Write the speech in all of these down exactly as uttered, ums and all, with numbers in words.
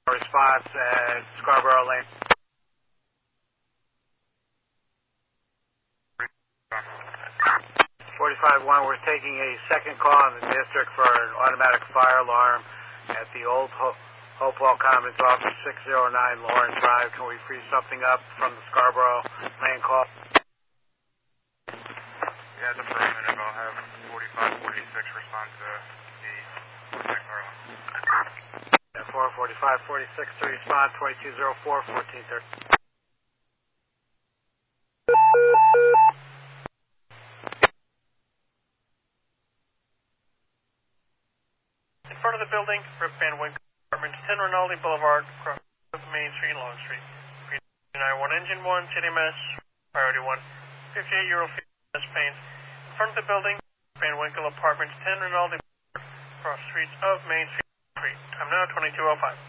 Response at Scarborough Lane. forty-five one, we're taking a second call in the district for an automatic fire alarm at the old Ho Hopewell Commons office, six oh nine Lawrence Drive. Can we free something up from the Scarborough Lane call? Yeah, just for a minute. I'll have forty-five forty-six respond to the automatic fire alarm. Yeah, four forty-five forty-six to respond, twenty-two oh four, fourteen thirty. In front of the building, Rip Van Winkle, Apartments, ten Rinaldi Boulevard, across Main Street and Long Street. nine one Engine one, City Mass, Priority one, fifty-eight-year-old female pains. In front of the building, Van Winkle Apartments, ten Rinaldi Boulevard, across streets of Main Street. Time now, twenty-two oh five.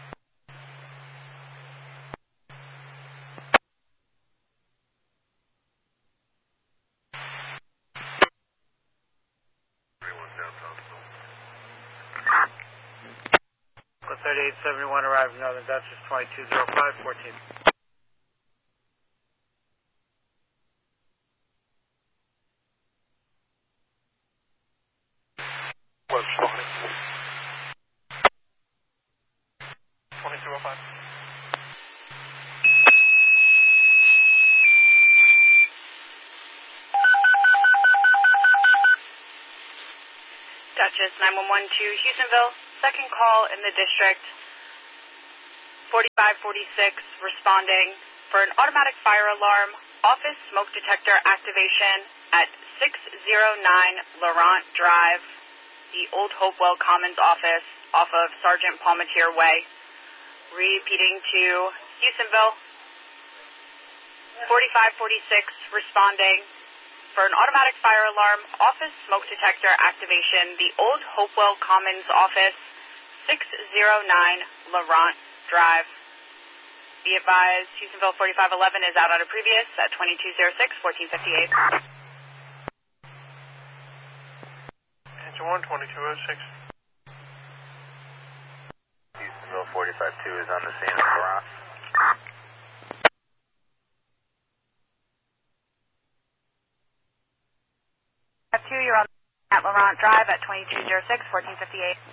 thirty-eight seventy-one arrived in Northern Dutchess, twenty-two oh five, fourteen. twenty-two oh five. Dutchess nine one one to Houstonville, second call in the district, forty-five forty-six responding for an automatic fire alarm, office smoke detector activation at six oh nine Laurent Drive, the Old Hopewell Commons office off of Sergeant Palmetier Way. Repeating to Houstonville, forty-five forty-six responding for an automatic fire alarm, office smoke detector activation, the Old Hopewell Commons office, six oh nine Laurent Drive. Be advised, Houstonville forty-five eleven is out on a previous at twenty-two oh six, fourteen fifty-eight. Engine one, twenty-two oh six. Houstonville forty-five two is on the scene of Laurent. two, you're on at Laurent Drive at twenty-two oh six, fourteen fifty-eight.